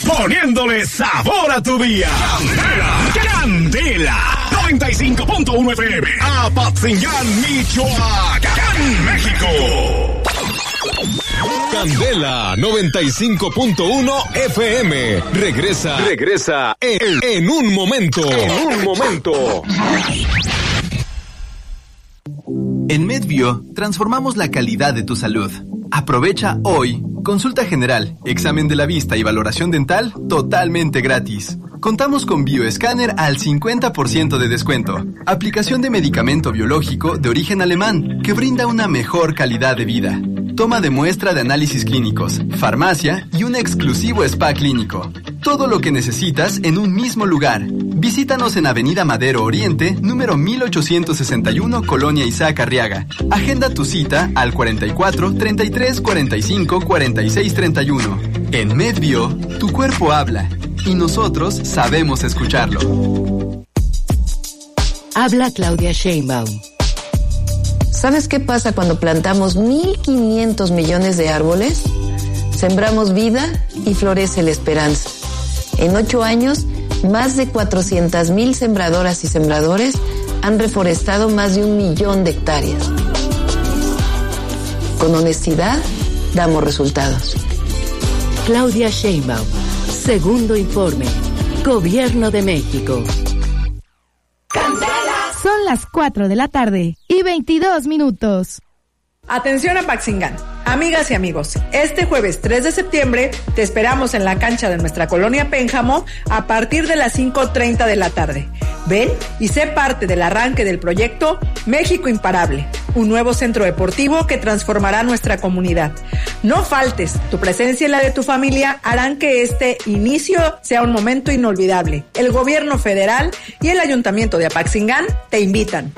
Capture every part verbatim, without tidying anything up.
poniéndole sabor a tu día. Candela, Candela, noventa y cinco punto uno F M, Apatzingán, Michoacán, México. Candela noventa y cinco punto uno F M. Regresa, regresa en, en un momento. En un momento. En MedBio transformamos la calidad de tu salud. Aprovecha hoy consulta general, examen de la vista y valoración dental totalmente gratis. Contamos con bioescáner al cincuenta por ciento de descuento. Aplicación de medicamento biológico de origen alemán que brinda una mejor calidad de vida. Toma de muestra de análisis clínicos, farmacia y un exclusivo spa clínico. Todo lo que necesitas en un mismo lugar. Visítanos en Avenida Madero Oriente, número mil ochocientos sesenta y uno, Colonia Isaac Arriaga. Agenda tu cita al cuarenta y cuatro, treinta y tres, cuarenta y cinco, cuarenta y seis, treinta y uno. En MedBio, tu cuerpo habla y nosotros sabemos escucharlo. Habla Claudia Sheinbaum. ¿Sabes qué pasa cuando plantamos mil quinientos millones de árboles? Sembramos vida y florece la esperanza. En ocho años, más de cuatrocientas mil sembradoras y sembradores han reforestado más de un millón de hectáreas. Con honestidad, damos resultados. Claudia Sheinbaum, segundo informe. Gobierno de México. Son las cuatro de la tarde y veintidós minutos. Atención a Apatzingán, amigas y amigos, este jueves tres de septiembre te esperamos en la cancha de nuestra colonia Pénjamo a partir de las cinco treinta de la tarde. Ven y sé parte del arranque del proyecto México Imparable, un nuevo centro deportivo que transformará nuestra comunidad. No faltes, tu presencia y la de tu familia harán que este inicio sea un momento inolvidable. El gobierno federal y el ayuntamiento de Apatzingán te invitan.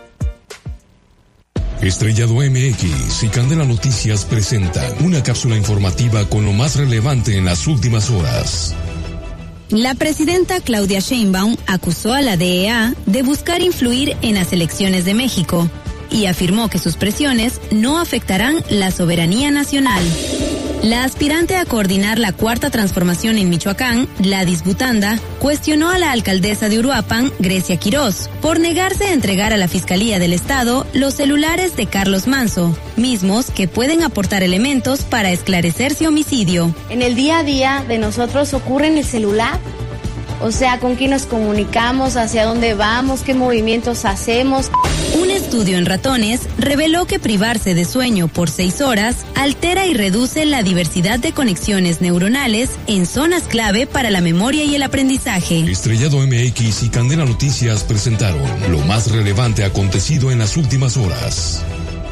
Estrellado M X y Candela Noticias presentan una cápsula informativa con lo más relevante en las últimas horas. La presidenta Claudia Sheinbaum acusó a la D E A de buscar influir en las elecciones de México y afirmó que sus presiones no afectarán la soberanía nacional. La aspirante a coordinar la cuarta transformación en Michoacán, Gladys Butanda, cuestionó a la alcaldesa de Uruapan, Grecia Quirós, por negarse a entregar a la Fiscalía del Estado los celulares de Carlos Manso, mismos que pueden aportar elementos para esclarecer su homicidio. En el día a día de nosotros ocurre en el celular. O sea, con quién nos comunicamos, hacia dónde vamos, qué movimientos hacemos. Un estudio en ratones reveló que privarse de sueño por seis horas altera y reduce la diversidad de conexiones neuronales en zonas clave para la memoria y el aprendizaje. Estrellado M X y Candela Noticias presentaron lo más relevante acontecido en las últimas horas.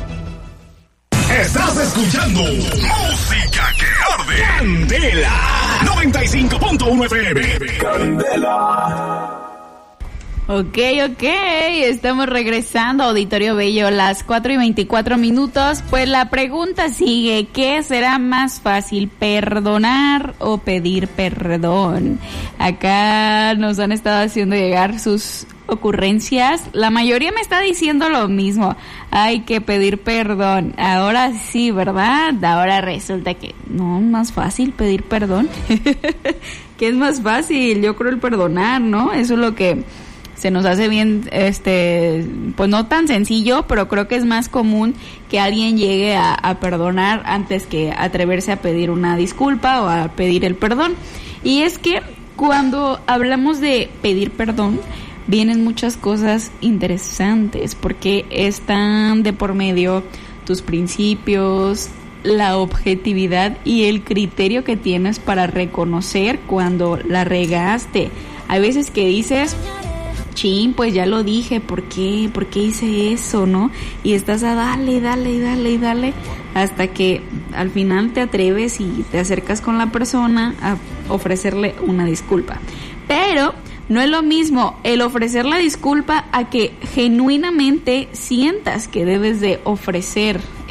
Estás escuchando música que arde. Candela noventa y cinco punto uno F M. Candela. Ok, ok, estamos regresando, Auditorio Bello, las cuatro y veinticuatro minutos. Pues la pregunta sigue, ¿qué será más fácil, perdonar o pedir perdón? Acá nos han estado haciendo llegar sus ocurrencias. La mayoría me está diciendo lo mismo, hay que pedir perdón. Ahora sí, ¿verdad? Ahora resulta que no, más fácil pedir perdón. ¿Qué es más fácil? Yo creo el perdonar, ¿no? Eso es lo que se nos hace bien, este, pues no tan sencillo, pero creo que es más común que alguien llegue a, a perdonar antes que atreverse a pedir una disculpa o a pedir el perdón. Y es que cuando hablamos de pedir perdón, vienen muchas cosas interesantes, porque están de por medio tus principios, la objetividad y el criterio que tienes para reconocer cuando la regaste. Hay veces que dices, chin, pues ya lo dije, ¿por qué? ¿Por qué hice eso, no? Y estás a dale, dale, dale, dale, hasta que al final te atreves y te acercas con la persona a ofrecerle una disculpa. Pero no es lo mismo el ofrecer la disculpa a que genuinamente sientas que debes de ofrecer